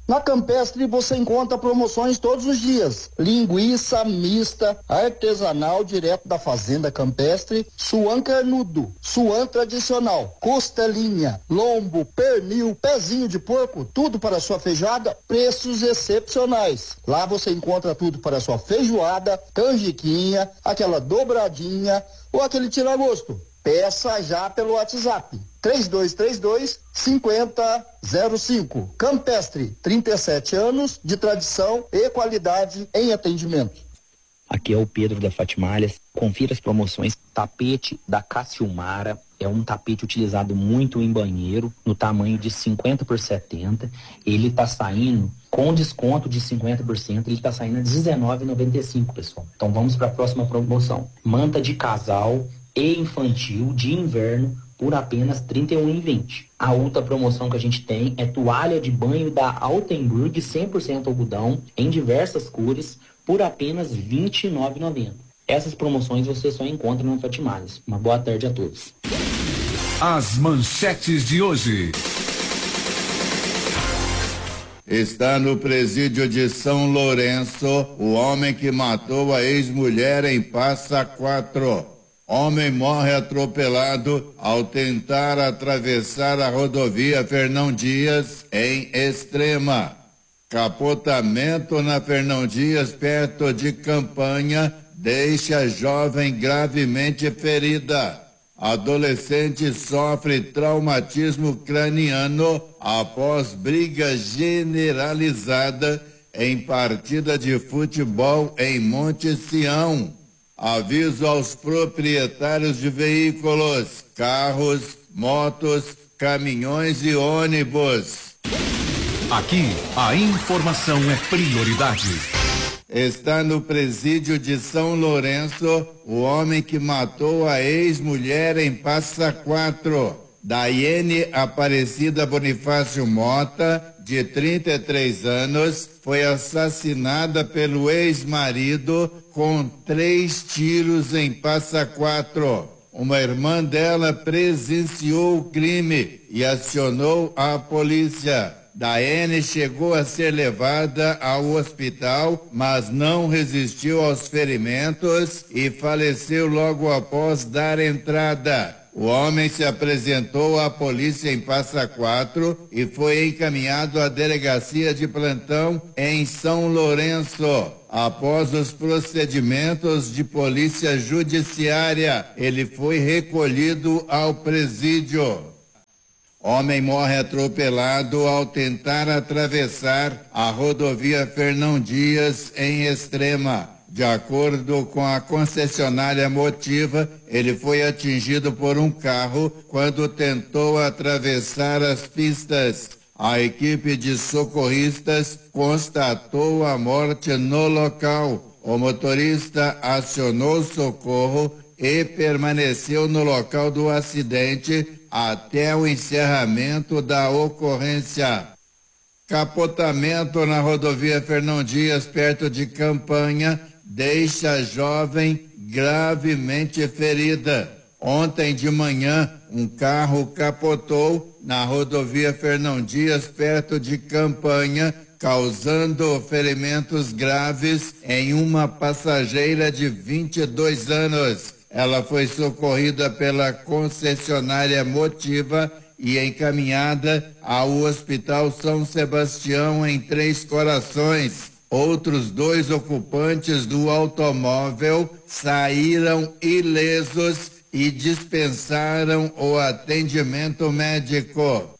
Na Campestre você encontra promoções todos os dias. Linguiça mista, artesanal direto da fazenda Campestre, suan carnudo, suan tradicional, costelinha, lombo, pernil, pezinho de porco, tudo para sua feijoada, preços excepcionais. Lá você encontra tudo para sua feijoada, canjiquinha, aquela dobradinha ou aquele tira-gosto. Peça já pelo WhatsApp 3232-5005. Campestre, 37 anos de tradição e qualidade em atendimento. Aqui é o Pedro da Fatimalhas. Confira as promoções. Tapete da Cassiumara. É um tapete utilizado muito em banheiro, no tamanho de 50 por 70. Ele está saindo com desconto de 50%, ele está saindo a R$19,95, pessoal. Então vamos para a próxima promoção. Manta de casal e infantil de inverno por apenas R$31,20. A outra promoção que a gente tem é toalha de banho da Altenburg 100% algodão em diversas cores por apenas R$29,90. Essas promoções você só encontra no Fatimalhas. Uma boa tarde a todos. As manchetes de hoje. Está no presídio de São Lourenço o homem que matou a ex-mulher em Passa Quatro. Homem morre atropelado ao tentar atravessar a rodovia Fernão Dias em Extrema. Capotamento na Fernão Dias, perto de Campanha, deixa jovem gravemente ferida. Adolescente sofre traumatismo craniano após briga generalizada em partida de futebol em Monte Sião. Aviso aos proprietários de veículos, carros, motos, caminhões e ônibus. Aqui, a informação é prioridade. Está no presídio de São Lourenço o homem que matou a ex-mulher em Passa Quatro. Daiane Aparecida Bonifácio Mota, de 33 anos, foi assassinada pelo ex-marido com 3 tiros em Passa Quatro. Uma irmã dela presenciou o crime e acionou a polícia. Daiane chegou a ser levada ao hospital, mas não resistiu aos ferimentos e faleceu logo após dar entrada. O homem se apresentou à polícia em Passa Quatro e foi encaminhado à delegacia de plantão em São Lourenço. Após os procedimentos de polícia judiciária, ele foi recolhido ao presídio. Homem morre atropelado ao tentar atravessar a rodovia Fernão Dias em Extrema. De acordo com a concessionária Motiva, ele foi atingido por um carro quando tentou atravessar as pistas. A equipe de socorristas constatou a morte no local. O motorista acionou socorro e permaneceu no local do acidente até o encerramento da ocorrência. Capotamento na rodovia Fernão Dias, perto de Campanha, deixa jovem gravemente ferida. Ontem de manhã, um carro capotou na rodovia Fernão Dias, perto de Campanha, causando ferimentos graves em uma passageira de 22 anos. Ela foi socorrida pela concessionária Motiva e encaminhada ao Hospital São Sebastião em Três Corações. Outros 2 ocupantes do automóvel saíram ilesos e dispensaram o atendimento médico.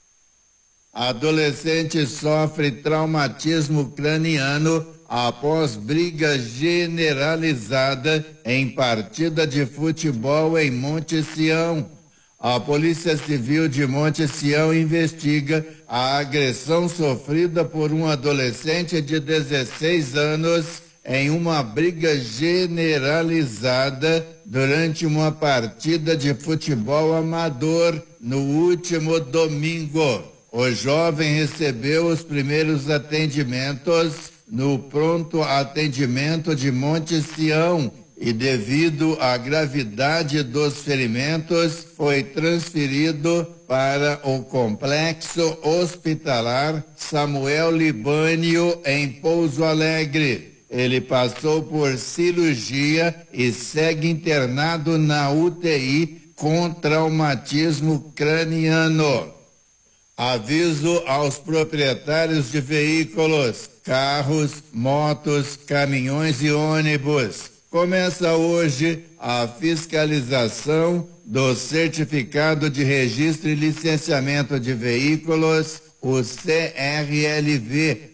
Adolescente sofre traumatismo craniano após briga generalizada em partida de futebol em Monte Sião. A Polícia Civil de Monte Sião investiga a agressão sofrida por um adolescente de 16 anos em uma briga generalizada durante uma partida de futebol amador no último domingo. O jovem recebeu os primeiros atendimentos no pronto atendimento de Monte Sião e, devido à gravidade dos ferimentos, foi transferido para o Complexo Hospitalar Samuel Libânio, em Pouso Alegre. Ele passou por cirurgia e segue internado na UTI com traumatismo craniano. Aviso aos proprietários de veículos, carros, motos, caminhões e ônibus. Começa hoje a fiscalização do Certificado de Registro e Licenciamento de Veículos, o CRLV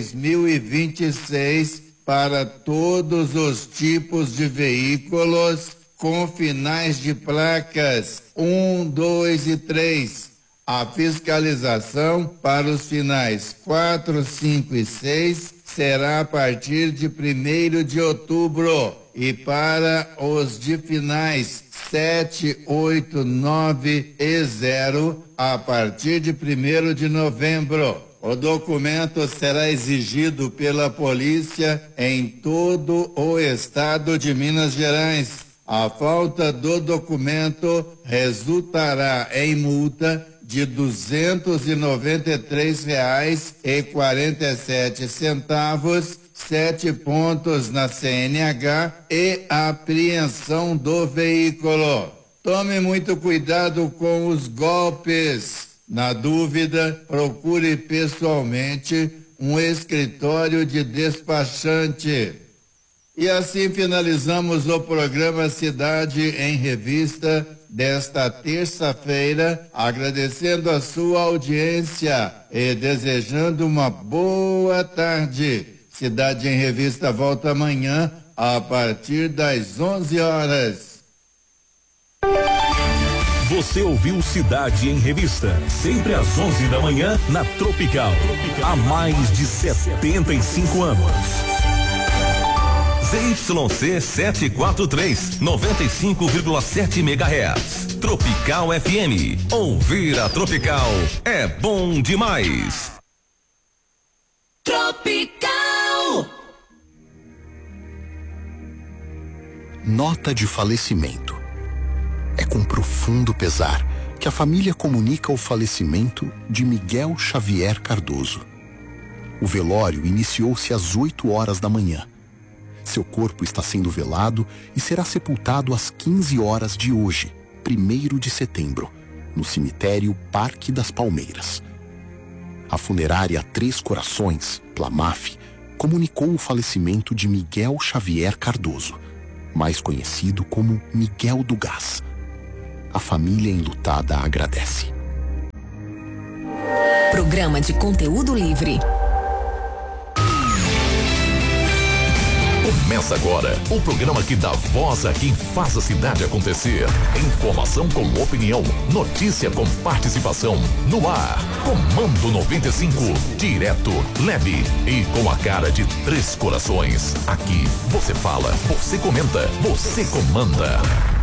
2026, para todos os tipos de veículos com finais de placas 1, 2 e 3. A fiscalização para os finais 4, 5 e 6 será a partir de 1º de outubro e para os de finais 7, 8, 9 e 0 a partir de 1º de novembro. O documento será exigido pela polícia em todo o estado de Minas Gerais. A falta do documento resultará em multa de R$ 293,47, 7 pontos na CNH e apreensão do veículo. Tome muito cuidado com os golpes. Na dúvida, procure pessoalmente um escritório de despachante. E assim finalizamos o programa Cidade em Revista desta terça-feira, agradecendo a sua audiência e desejando uma boa tarde. Cidade em Revista volta amanhã a partir das 11 horas. Você ouviu Cidade em Revista, sempre às 11 da manhã na Tropical. Há mais de 75 anos. ZYC 743, 95,7 MHz. Tropical FM. Ouvir a Tropical é bom demais. Tropical. Nota de falecimento. É com profundo pesar que a família comunica o falecimento de Miguel Xavier Cardoso. O velório iniciou-se às 8 horas da manhã. Seu corpo está sendo velado e será sepultado às 15 horas de hoje, 1º de setembro, no cemitério Parque das Palmeiras. A funerária Três Corações, Plamaf, comunicou o falecimento de Miguel Xavier Cardoso, mais conhecido como Miguel do Gás. A família enlutada agradece. Programa de conteúdo livre. Começa agora o programa que dá voz a quem faz a cidade acontecer. Informação com opinião, notícia com participação. No ar, Comando 95, direto, leve e com a cara de Três Corações. Aqui você fala, você comenta, você comanda.